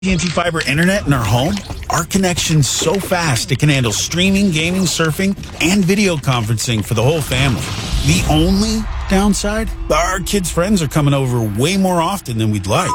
AT&T Fiber Internet in our home, our connection's so fast it can handle streaming, gaming, surfing, and video conferencing for the whole family. The only downside? Our kids' friends are coming over way more often than we'd like.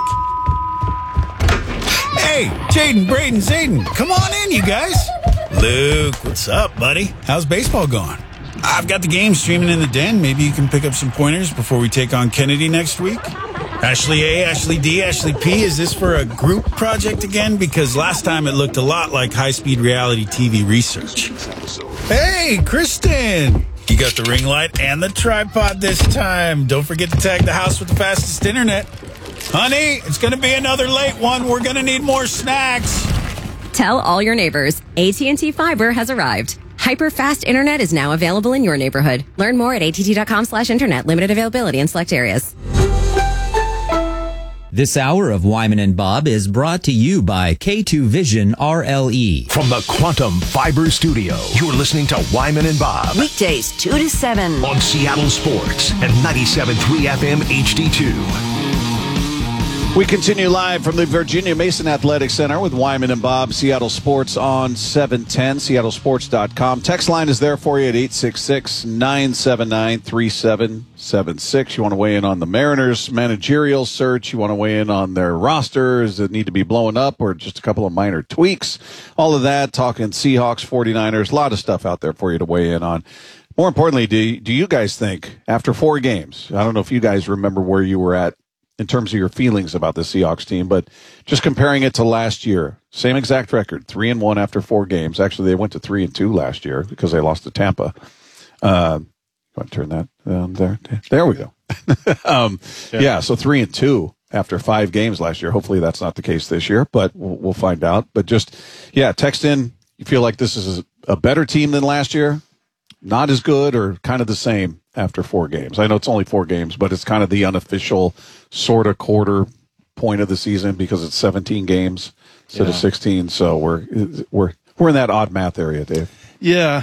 Hey, Jaden, Braden, Zayden, come on in, you guys. Luke, what's up, buddy? How's baseball going? I've got the game streaming in the den. Maybe you can pick up some pointers before we take on Kennedy next week. Ashley A, Ashley D, Ashley P, is this for a group project again? Because last time it looked a lot like high-speed reality TV research. Hey, Kristen! You got the ring light and the tripod this time. Don't forget to tag the house with the fastest internet. Honey, it's going to be another late one. We're going to need more snacks. Tell all your neighbors, AT&T Fiber has arrived. Hyper-fast internet is now available in your neighborhood. Learn more at att.com/internet. Limited availability in select areas. This hour of Wyman and Bob is brought to you by K2 Vision RLE. From the Quantum Fiber Studio, you're listening to Wyman and Bob. Weekdays 2 to 7. On Seattle Sports and 97.3 FM HD2. We continue live from the Virginia Mason Athletic Center with Wyman and Bob. Seattle Sports on 710, seattlesports.com. Text line is there for you at 866-979-3776. You want to weigh in on the Mariners' managerial search. You want to weigh in on their rosters that need to be blown up or just a couple of minor tweaks. All of that, talking Seahawks, 49ers, a lot of stuff out there for you to weigh in on. More importantly, do you guys think, after 4 games, I don't know if you guys remember where you were at in terms of your feelings about the Seahawks team, but just comparing it to last year, same exact record, 3-1 after 4 games. Actually, they went to 3-2 last year because they lost to Tampa. Want to turn that down there? There we go. Yeah, so 3-2 after 5 games last year. Hopefully that's not the case this year, but we'll find out. But just, yeah, text in. You feel like this is a better team than last year? Not as good or kind of the same after 4 games? I know it's only 4 games, but it's kind of the unofficial sort of quarter point of the season because it's 17 games instead of 16. So we're in that odd math area, Dave. Yeah,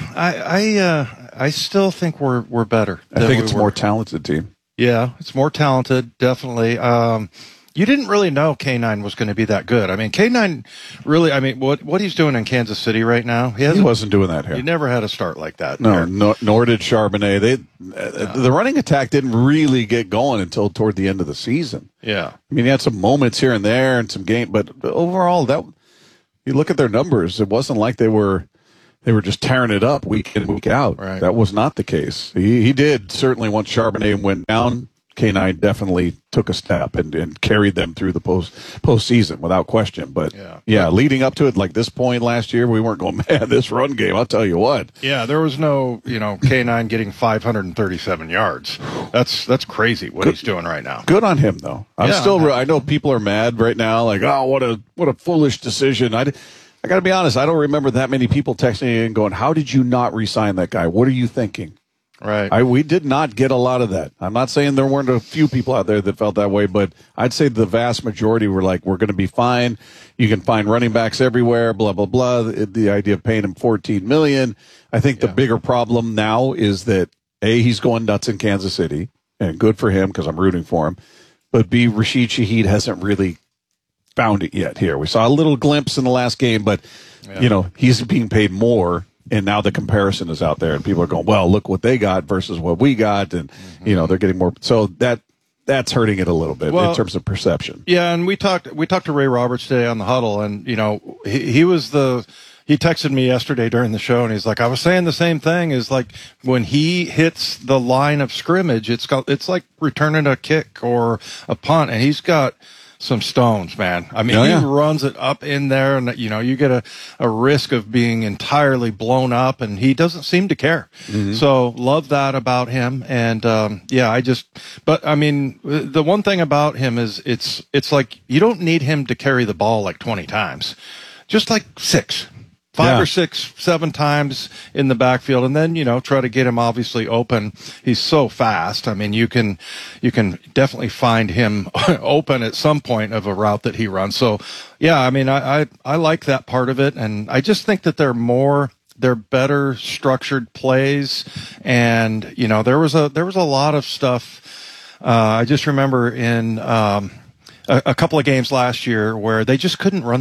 I still think we're better. I think it's a more talented team. Yeah, it's more talented, definitely. You didn't really know K9 was going to be that good. I mean, K9 really, I mean, what he's doing in Kansas City right now, he wasn't doing that here. He never had a start like that. No, nor did Charbonnet. The running attack didn't really get going until toward the end of the season. Yeah. I mean, he had some moments here and there and some game, but overall, you look at their numbers, it wasn't like they were just tearing it up week in, week out. Right. That was not the case. He did, certainly once Charbonnet went down, K9 definitely took a step and carried them through the postseason without question. But, yeah, leading up to it, like this point last year, we weren't going, man, this run game, I'll tell you what. Yeah, there was no, K9 getting 537 yards. That's crazy what he's doing right now. Good on him, though. I know people are mad right now, like, oh, what a foolish decision. I got to be honest, I don't remember that many people texting me and going, how did you not re-sign that guy? What are you thinking? Right. We did not get a lot of that. I'm not saying there weren't a few people out there that felt that way, but I'd say the vast majority were like, we're going to be fine. You can find running backs everywhere, blah, blah, blah. The idea of paying him $14 million. I think the bigger problem now is that, A, he's going nuts in Kansas City, and good for him because I'm rooting for him. But B, Rashid Shaheed hasn't really found it yet here. We saw a little glimpse in the last game, but, he's being paid more. And now the comparison is out there, and people are going, well, look what they got versus what we got. And, they're getting more. So that's hurting it a little bit in terms of perception. Yeah, and we talked to Ray Roberts today on the huddle, and, he texted me yesterday during the show, and he's like, I was saying the same thing, is like when he hits the line of scrimmage, it's like returning a kick or a punt, and he's got some stones, man. I mean, he runs it up in there, and you get a risk of being entirely blown up, and he doesn't seem to care. Mm-hmm. So love that about him. And but I mean, the one thing about him is it's like you don't need him to carry the ball like 20 times, just like 5 or 6, 7 times in the backfield, and then, try to get him obviously open. He's so fast. I mean, you can definitely find him open at some point of a route that he runs. So, yeah, I mean, I like that part of it, and I just think that they're better structured plays, and, there was a lot of stuff. I just remember in a couple of games last year where they just couldn't run